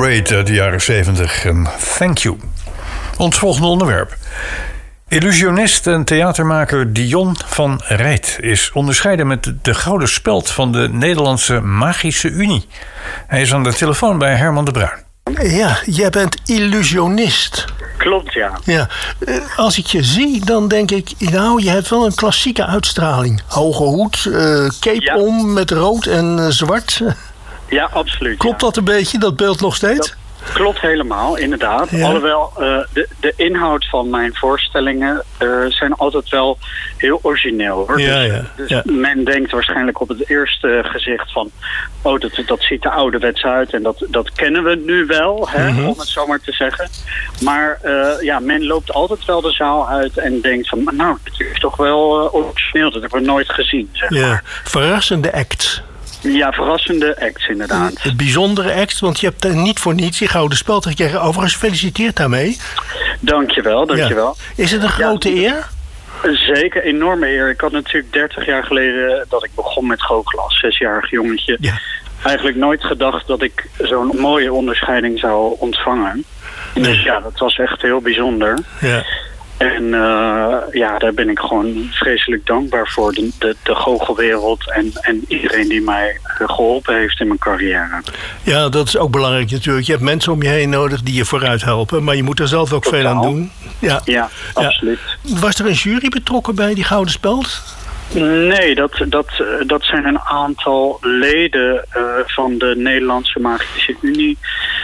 Parade uit de jaren 70 en Thank You. Ons volgende onderwerp. Illusionist en theatermaker Dion van Rijt is onderscheiden met de Gouden Speld van de Nederlandse Magische Unie. Hij is aan de telefoon bij Herman de Bruin. Ja, jij bent illusionist. Klopt, ja. Ja. Als ik je zie, dan denk ik, nou, je hebt wel een klassieke uitstraling. Hoge hoed, cape om met rood en zwart. Ja, absoluut. Klopt dat een beetje, dat beeld nog steeds? Klopt helemaal, inderdaad. Ja. Alhoewel, de inhoud van mijn voorstellingen zijn altijd wel heel origineel. Hoor. Dus men denkt waarschijnlijk op het eerste gezicht van... oh, dat ziet er ouderwets uit en dat kennen we nu wel, hè, om het zo maar te zeggen. Maar men loopt altijd wel de zaal uit en denkt van... nou, het is toch wel origineel, dat hebben we nooit gezien, zeg maar. Verrassende acts. Ja, verrassende acts inderdaad. Het bijzondere act, want je hebt niet voor niets die Gouden Speld gekregen. Overigens, gefeliciteerd daarmee. Dankjewel. Ja. Is het een grote eer? Zeker, enorme eer. Ik had natuurlijk 30 jaar geleden dat ik begon met goochelen als 6-jarig jongetje. Ja. Eigenlijk nooit gedacht dat ik zo'n mooie onderscheiding zou ontvangen. Dus ja, dat was echt heel bijzonder. Ja. En daar ben ik gewoon vreselijk dankbaar voor. De goochelwereld en iedereen die mij geholpen heeft in mijn carrière. Ja, dat is ook belangrijk natuurlijk. Je hebt mensen om je heen nodig die je vooruit helpen. Maar je moet er zelf ook veel aan doen. Ja, absoluut. Was er een jury betrokken bij die Gouden Speld? Nee, dat zijn een aantal leden van de Nederlandse Magische Unie...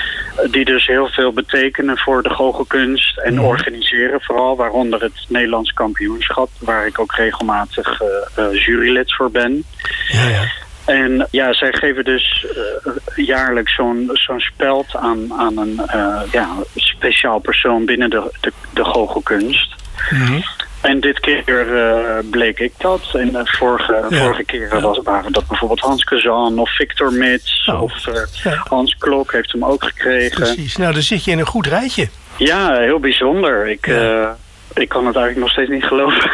die dus heel veel betekenen voor de goochelkunst en organiseren vooral, waaronder het Nederlands kampioenschap, waar ik ook regelmatig jurylid voor ben. Ja. En ja, zij geven dus jaarlijks zo'n speld aan een speciaal persoon binnen de goochelkunst. En dit keer bleek ik dat. En vorige keren waren dat bijvoorbeeld Hans Kazan of Victor Mits. Of Hans Klok heeft hem ook gekregen. Precies, nou dan zit je in een goed rijtje. Ja, heel bijzonder. Ik kan het eigenlijk nog steeds niet geloven.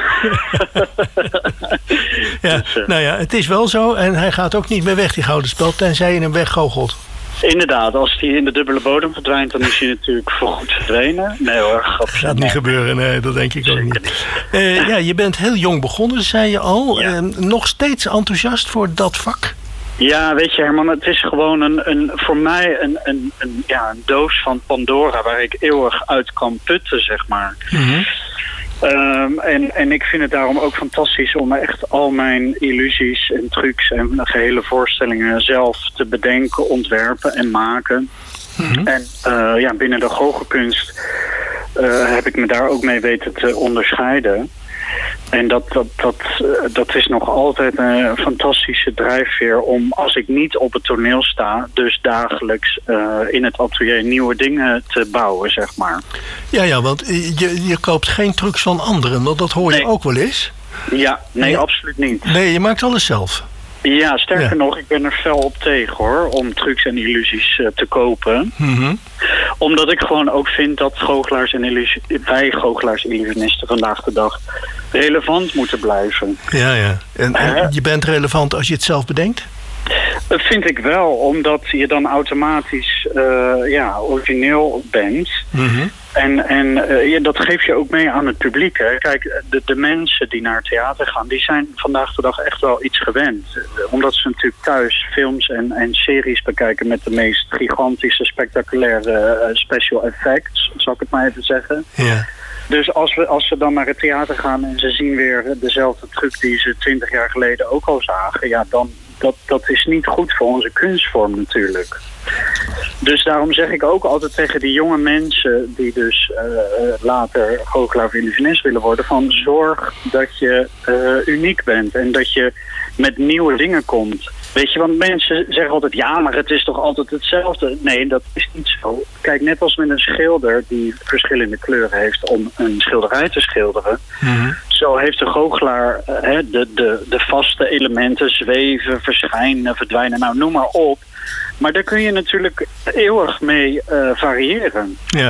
Nou ja, het is wel zo. En hij gaat ook niet meer weg, die Gouden Speld, tenzij je hem weggoochelt. Inderdaad, als hij in de dubbele bodem verdwijnt, dan is hij natuurlijk voorgoed verdwenen. Nee hoor, grapje. Dat gaat niet gebeuren, nee, dat denk ik ook niet. Je bent heel jong begonnen, zei je al. Ja. Nog steeds enthousiast voor dat vak? Ja, weet je Herman, het is gewoon voor mij een doos van Pandora waar ik eeuwig uit kan putten, zeg maar. En ik vind het daarom ook fantastisch om echt al mijn illusies en trucs en gehele voorstellingen zelf te bedenken, ontwerpen en maken. En binnen de goochelkunst heb ik me daar ook mee weten te onderscheiden. En dat is nog altijd een fantastische drijfveer om, als ik niet op het toneel sta, dus dagelijks in het atelier nieuwe dingen te bouwen, zeg maar. Ja, want je koopt geen trucs van anderen, want dat hoor je ook wel eens. Ja, absoluut niet. Nee, je maakt alles zelf. Ja, sterker nog, ik ben er fel op tegen hoor, om trucs en illusies te kopen. Omdat ik gewoon ook vind dat wij goochelaars en illusionisten vandaag de dag relevant moeten blijven. Ja. En je bent relevant als je het zelf bedenkt? Dat vind ik wel, omdat je dan automatisch origineel bent. En dat geeft je ook mee aan het publiek. Hè. Kijk, de mensen die naar het theater gaan, die zijn vandaag de dag echt wel iets gewend. Omdat ze natuurlijk thuis films en series bekijken met de meest gigantische, spectaculaire special effects, zal ik het maar even zeggen. Ja. Dus als ze dan naar het theater gaan en ze zien weer dezelfde truc die ze 20 jaar geleden ook al zagen, ja, dan dat is niet goed voor onze kunstvorm natuurlijk. Dus daarom zeg ik ook altijd tegen die jonge mensen die dus later goochelaar of illusionist willen worden, van zorg dat je uniek bent en dat je met nieuwe dingen komt. Weet je, want mensen zeggen altijd, ja, maar het is toch altijd hetzelfde. Nee, dat is niet zo. Kijk, net als met een schilder die verschillende kleuren heeft om een schilderij te schilderen. Zo heeft de goochelaar de vaste elementen, zweven, verschijnen, verdwijnen, nou noem maar op. Maar daar kun je natuurlijk eeuwig mee variëren. Ja.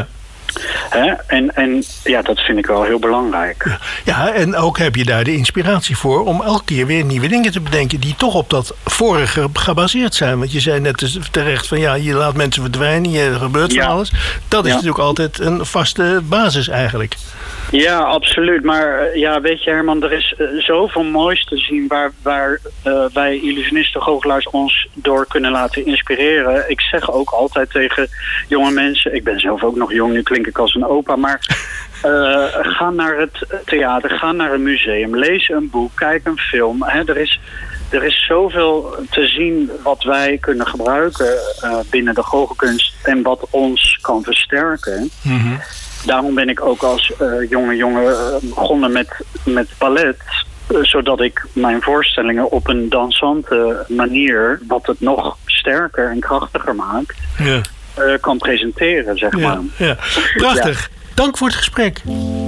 En dat vind ik wel heel belangrijk. Ja, en ook heb je daar de inspiratie voor om elke keer weer nieuwe dingen te bedenken die toch op dat vorige gebaseerd zijn. Want je zei net terecht van je laat mensen verdwijnen, er gebeurt van alles. Dat is natuurlijk altijd een vaste basis eigenlijk. Ja, absoluut. Maar weet je Herman, er is zoveel moois te zien waar wij illusionisten, goochelaars ons door kunnen laten inspireren. Ik zeg ook altijd tegen jonge mensen, ik ben zelf ook nog jong, nu klink ik als een opa, maar ga naar het theater, ga naar een museum, lees een boek, kijk een film. Er is zoveel te zien wat wij kunnen gebruiken binnen de goochelkunst en wat ons kan versterken. Mm-hmm. Daarom ben ik ook als jonge begonnen met ballet. Zodat ik mijn voorstellingen op een dansante manier, wat het nog sterker en krachtiger maakt, kan presenteren, zeg maar. Ja. Prachtig. Dank voor het gesprek.